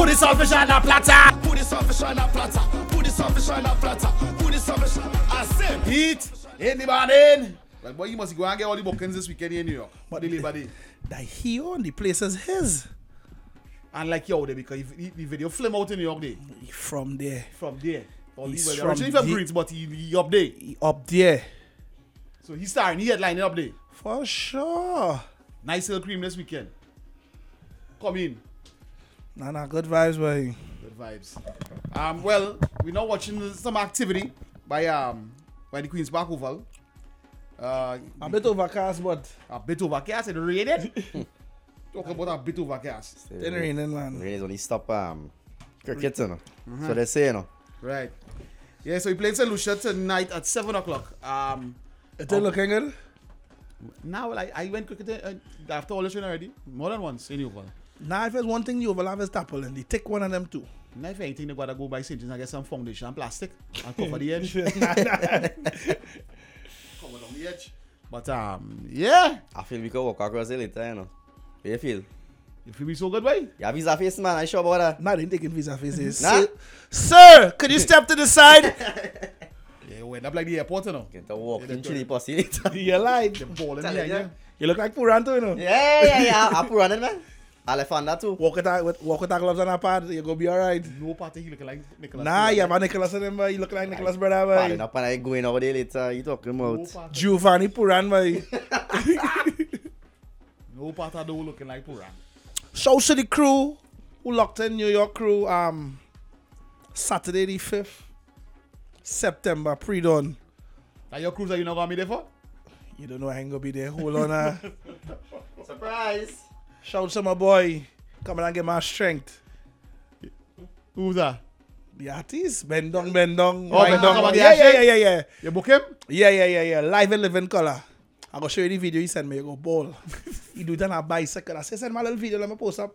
Put the saltfish on a platter. Put the saltfish on a platter. Put the saltfish on a platter. Put the saltfish on a platter. Heat in the morning. Well, boy, you must go and get all the bookings this weekend in New York. But the Labor Day. That he own the place is his. And like you out there because the video film out in New York day. From there. From there. He's Well, originally from Greens, but he up there. He up there. So he's starring, he headlining up there. For sure. Nice Hill Cream this weekend. Come in. Nah, good vibes, boy. Good vibes. Well, we're now watching some activity by the Queen's Park Oval. A bit overcast, but A bit overcast. It rained. Talk about a bit overcast. it raining, man. Rain is only stop cricket, you know. So they say, you know. Right. Yeah, so we playing St. Lucia tonight at 7 o'clock. It ain't looking good? Now, I went cricket after all this rain already. More than once in the Oval. Nah, if there's one thing the Oval have is tarpaulin. They take one of them too. Now, if anything, they gotta go by St. James and get some foundation and plastic and cover the edge. Cover down the edge. But, yeah. I feel we could walk across it later, you know. How you feel? You feel me so good, boy? You have visa face, man. I sure about that. Nah, they ain't taking visa faces. Nah. Sir, could you step to the side? Yeah, we end up like the airport, you know. Get to walk in chili pussy later. You lied. The ball in Tell the you, air. You look like Puranto, you know. Yeah. I put running, man. I'll find that too. Walk with our gloves on our pad, you go be alright. No party, he looking like Nicholas. Nah, you have a Nicholas in him, boy. You look like Nicholas, brother, boy. Pardon up and I going over there later. You talking No about? party. Giovanni Puran, boy. No part of the whole looking like Puran. Shout to the crew who locked in New York crew Saturday the 5th September pre-dawn. That your cruiser you not gonna be there for? You don't know I ain't gonna be there. Hold on. Surprise! Shout to my boy. Coming and get my strength. Who's that? The artist. Bendong. Wine Bendong, Dong. the Yeah. You book him? Yeah. Live and living color. I'm gonna show you the video he sent me. You go ball. He do it on a bicycle. I say, send my little video. Let me post up.